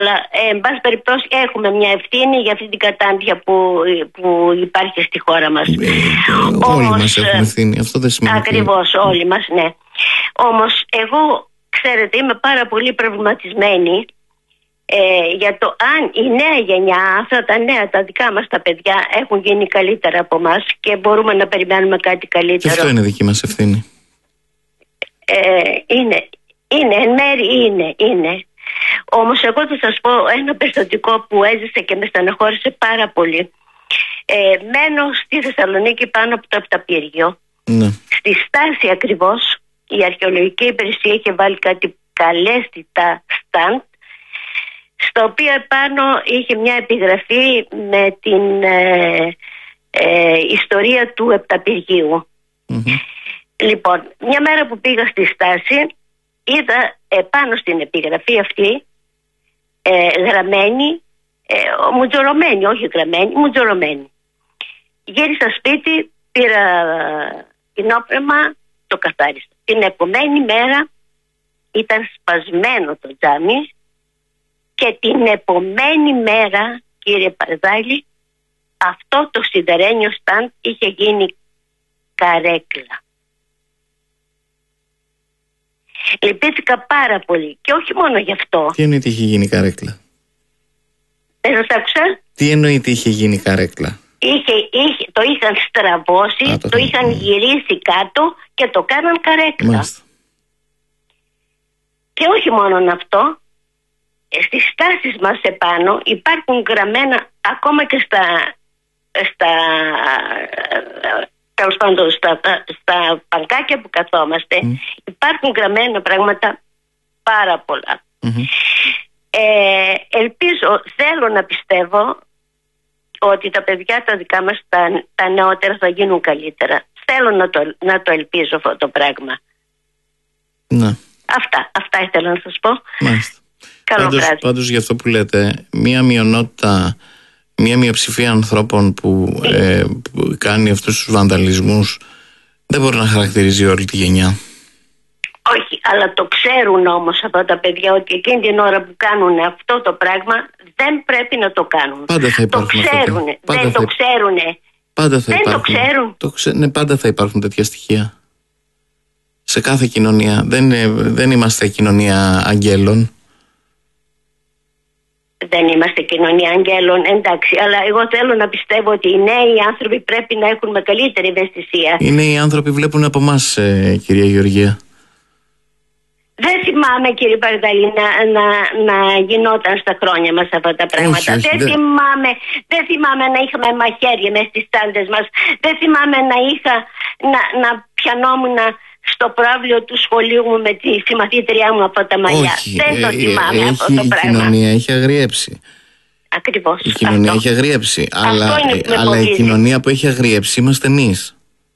Αλλά εν πάση περιπτώσει έχουμε μια ευθύνη για αυτή την κατάντια που υπάρχει στη χώρα μας. Όλοι μας έχουμε ευθύνη, αυτό δεν σημαίνει. Ακριβώς, όλοι μας, ναι. Όμως εγώ, ξέρετε, είμαι πάρα πολύ προβληματισμένη για το αν η νέα γενιά, αυτά τα νέα, τα δικά μας τα παιδιά έχουν γίνει καλύτερα από εμάς και μπορούμε να περιμένουμε κάτι καλύτερο. Και αυτό είναι δική μας ευθύνη. Είναι, εν μέρει είναι. Όμως εγώ θα σας πω ένα περιστατικό που έζησε και με στεναχώρησε πάρα πολύ. Μένω στη Θεσσαλονίκη πάνω από το Επταπύργιο. Ναι. Στη στάση ακριβώς η αρχαιολογική υπηρεσία είχε βάλει κάτι καλέσθητα στάντ, στο οποίο επάνω είχε μια επιγραφή με την ιστορία του Επταπυργίου. Λοιπόν, μια μέρα που πήγα στη στάση, είδα επάνω στην επιγραφή αυτή γραμμένη, μουτζωρωμένη, όχι γραμμένη, μουτζωρωμένη. Γύρισα σπίτι, πήρα κοινόπνευμα, το καθάρισα. Την επομένη μέρα ήταν σπασμένο το τζάμι και την επομένη μέρα, κύριε Παρδάλη, αυτό το σιδερένιο στάντ είχε γίνει καρέκλα. Λυπήθηκα πάρα πολύ και όχι μόνο γι' αυτό. Τι εννοείται είχε γίνει καρέκλα? Δεν σας άκουσα. Τι εννοείται είχε γίνει καρέκλα? Το είχαν στραβώσει, το είχαν γυρίσει κάτω και το κάναν καρέκλα. Μάλιστα. Και όχι μόνο αυτό, στις στάσεις μας επάνω υπάρχουν γραμμένα ακόμα και στα πανκάκια που καθόμαστε, υπάρχουν γραμμένα πράγματα πάρα πολλά. Ελπίζω, θέλω να πιστεύω ότι τα παιδιά τα δικά μας, τα νεότερα, θα γίνουν καλύτερα. Θέλω να το ελπίζω αυτό το πράγμα. Ναι. Αυτά ήθελα να σας πω. Μάλιστα. Καλό βράδυ. Πάντως για αυτό που λέτε, μία μειονότητα, μία μειοψηφία ανθρώπων που κάνει αυτούς τους βανδαλισμούς δεν μπορεί να χαρακτηρίζει όλη τη γενιά. Όχι, αλλά το ξέρουν όμως αυτά τα παιδιά ότι εκείνη την ώρα που κάνουν αυτό το πράγμα δεν πρέπει να το κάνουν. Πάντα θα υπάρχουν. Το ξέρουν. Δεν το ξέρουν. Πάντα θα δεν υπάρχουν. Το ξέρουν. Ναι, πάντα θα υπάρχουν τέτοια στοιχεία. Σε κάθε κοινωνία. Δεν είμαστε κοινωνία αγγέλων. Δεν είμαστε κοινωνία αγγέλων, εντάξει, αλλά εγώ θέλω να πιστεύω ότι οι νέοι άνθρωποι πρέπει να έχουν μεγαλύτερη ευαισθησία. Οι νέοι άνθρωποι βλέπουν από εμάς, κυρία Γεωργία. Δεν θυμάμαι, κύριε Παρδαλή, να γινόταν στα χρόνια μας αυτά τα πράγματα. Όχι, δεν θυμάμαι να είχαμε μαχαίρια μες στις τσάντες μας. Δεν θυμάμαι να πιανόμουν στο πρόβλιο του σχολείου μου με τη συμμαθήτριά μου από τα μαλλιά. Δεν το θυμάμαι αυτό το πράγμα. Η κοινωνία έχει αγριέψει. Ακριβώς. Η κοινωνία έχει αγριέψει. Αλλά η κοινωνία που έχει αγριέψει είμαστε εμείς.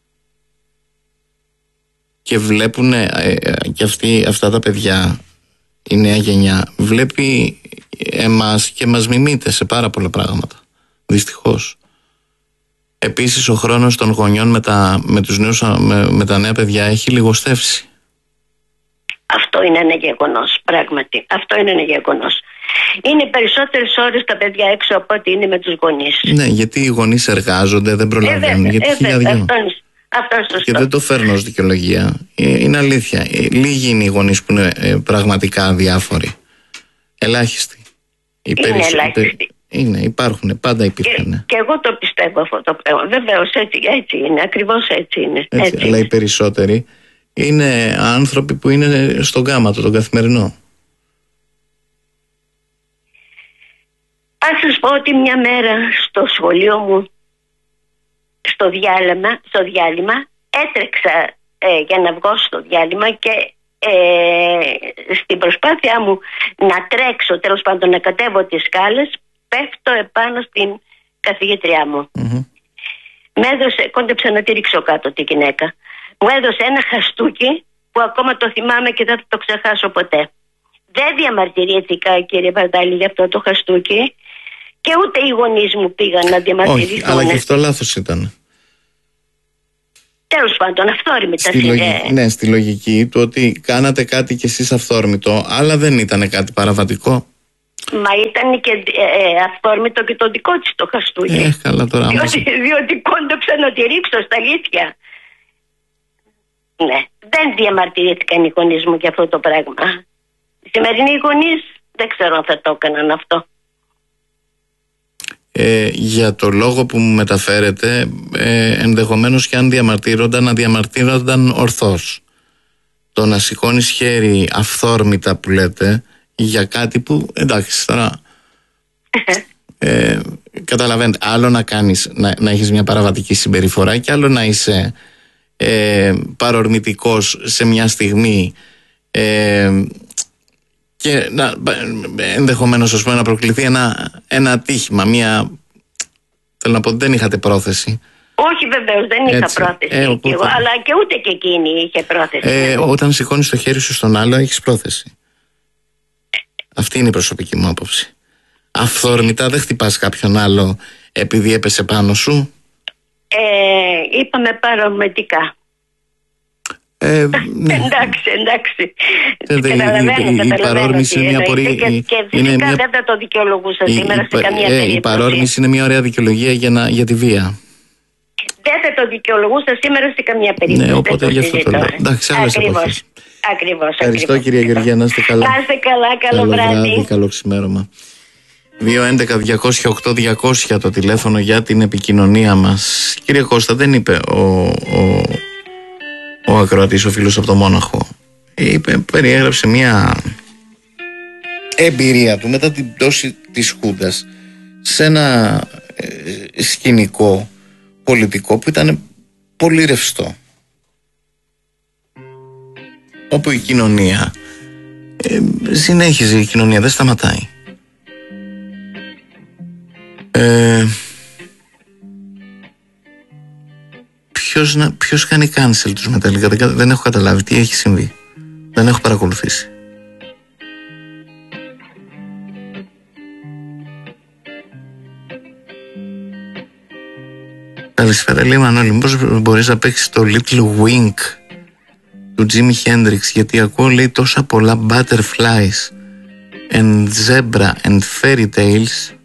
Και βλέπουν και αυτά τα παιδιά, η νέα γενιά, βλέπει εμάς και μας μιμείται σε πάρα πολλά πράγματα. Δυστυχώς. Επίσης ο χρόνος των γονιών με τα νέα παιδιά έχει λιγοστεύσει. Αυτό είναι ένα γεγονός, πράγματι. Αυτό είναι ένα γεγονός. Είναι περισσότερες ώρες τα παιδιά έξω από ό,τι είναι με τους γονείς. Ναι, γιατί οι γονείς εργάζονται, δεν προλαβαίνουν. Αυτό είναι σωστό. Και δεν το φέρνω ως δικαιολογία. Είναι αλήθεια. Λίγοι είναι οι γονείς που είναι πραγματικά αδιάφοροι. Ελάχιστοι. Ελάχιστοι. Υπάρχουν, πάντα υπήρχαν. Και εγώ το πιστεύω αυτό το πράγμα. Βεβαίως έτσι είναι, ακριβώς έτσι είναι. Αλλά οι περισσότεροι είναι άνθρωποι που είναι στον γάμματο, τον καθημερινό. Ας σας πω ότι μια μέρα στο σχολείο μου, στο διάλειμμα, έτρεξα για να βγω στο διάλειμμα και στην προσπάθειά μου να τρέξω, τέλος πάντων να κατέβω τις σκάλες, πέφτω επάνω στην καθηγήτριά μου. Με έδωσε, κόντεψα να τη ρίξω κάτω τη γυναίκα. Μου έδωσε ένα χαστούκι που ακόμα το θυμάμαι και δεν θα το ξεχάσω ποτέ. Δεν διαμαρτυρήθηκα, κύριε Βαρδάλη, για αυτό το χαστούκι και ούτε οι γονείς μου πήγαν να διαμαρτυρηθούν. Όχι, αλλά και αυτό λάθος ήταν. Τέλος πάντων, αυθόρμητα. Ναι, στη λογική του ότι κάνατε κάτι κι εσείς αυθόρμητο, αλλά δεν ήταν κάτι παραβατικό. Μα ήταν και αυθόρμητο και το δικό της το χαστούκι. Καλά τώρα. Διότι κόντεψα να τη ρίξω στα αλήθεια. Ναι, δεν διαμαρτυρήθηκαν οι γονείς μου για αυτό το πράγμα. Οι σημερινοί γονείς δεν ξέρω αν θα το έκαναν αυτό. Για το λόγο που μου μεταφέρετε, ενδεχομένως και αν διαμαρτύρονταν, να διαμαρτύρονταν ορθώς. Το να σηκώνεις χέρι αυθόρμητα που λέτε για κάτι που εντάξει τώρα καταλαβαίνετε, άλλο να κάνεις, να έχεις μια παραβατική συμπεριφορά και άλλο να είσαι παρορμητικός σε μια στιγμή και ενδεχομένως ας πούμε, να προκληθεί ένα ατύχημα, θέλω να πω ότι δεν είχατε πρόθεση. Όχι βεβαίως, δεν είχα πρόθεση εγώ, αλλά και ούτε και εκείνη είχε πρόθεση. Όταν σηκώνεις το χέρι σου στον άλλο έχεις πρόθεση. Αυτή είναι η προσωπική μου άποψη. Αυθόρμητα δεν χτυπάς κάποιον άλλο επειδή έπεσε πάνω σου. Είπαμε παρορμητικά. Ναι. Εντάξει. Η παρόρμηση είναι μια πορεία. Και φυσικά δεν θα το δικαιολογούσα σήμερα σε καμία περίπτωση. Η παρόρμηση είναι μια ωραία δικαιολογία για τη βία. Δεν θα το δικαιολογούσα σήμερα σε καμία περίπτωση. Ναι, οπότε γι' αυτό το λέω. Εντάξει, άλλες εποχές. Ακριβώς. Ευχαριστώ κυρία Γεωργία, να είστε καλά. Να είστε καλά, καλό βράδυ. Καλό ξημέρωμα. 211-208-200 το τηλέφωνο για την επικοινωνία μας. Κύριε Κώστα, δεν είπε ο ακροατής, ο φίλος από το Μόναχο. Περιέγραψε μια εμπειρία του μετά την πτώση της Χούντας σε ένα σκηνικό πολιτικό που ήταν πολύ ρευστό, όπου η κοινωνία συνέχιζε, η κοινωνία δεν σταματάει. Ποιος κάνει cancel τους Μεταλλικά, δεν έχω καταλάβει τι έχει συμβεί, δεν έχω παρακολουθήσει. Καλησπέρα, λέει Μανώλη, μήπως μπορείς να παίξεις το Little Wink του Jimi Hendrix, γιατί ακούω, λέει, τόσα πολλά butterflies and zebra and fairy tales